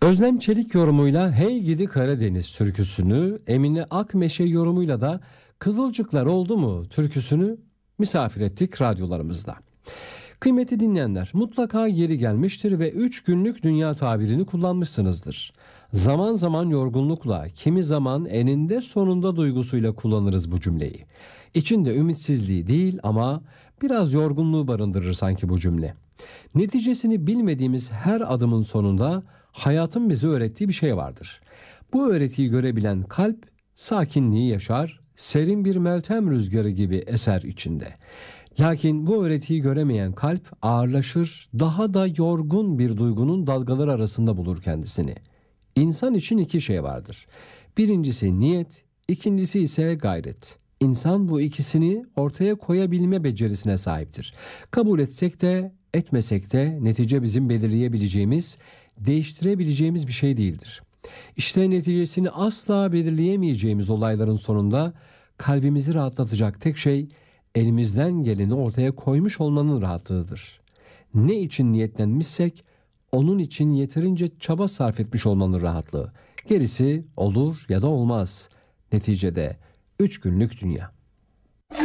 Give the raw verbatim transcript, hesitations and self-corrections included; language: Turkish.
Özlem Çelik yorumuyla Hey Gidi Karadeniz türküsünü, Emine Akmeşe yorumuyla da Kızılcıklar Oldu Mu türküsünü misafir ettik radyolarımızda. Kıymetli dinleyenler, mutlaka yeri gelmiştir ve üç günlük dünya tabirini kullanmışsınızdır. Zaman zaman yorgunlukla, kimi zaman eninde sonunda duygusuyla kullanırız bu cümleyi. İçinde ümitsizliği değil ama biraz yorgunluğu barındırır sanki bu cümle. Neticesini bilmediğimiz her adımın sonunda hayatın bize öğrettiği bir şey vardır. Bu öğretiyi görebilen kalp sakinliği yaşar, serin bir meltem rüzgarı gibi eser içinde. Lakin bu öğretiyi göremeyen kalp ağırlaşır, daha da yorgun bir duygunun dalgaları arasında bulur kendisini. İnsan için iki şey vardır. Birincisi niyet, ikincisi ise gayret. İnsan bu ikisini ortaya koyabilme becerisine sahiptir. Kabul etsek de etmesek de netice bizim belirleyebileceğimiz, değiştirebileceğimiz bir şey değildir. İşte neticesini asla belirleyemeyeceğimiz olayların sonunda kalbimizi rahatlatacak tek şey elimizden geleni ortaya koymuş olmanın rahatlığıdır. Ne için niyetlenmişsek onun için yeterince çaba sarf etmiş olmanın rahatlığı. Gerisi olur ya da olmaz. Neticede üç günlük dünya.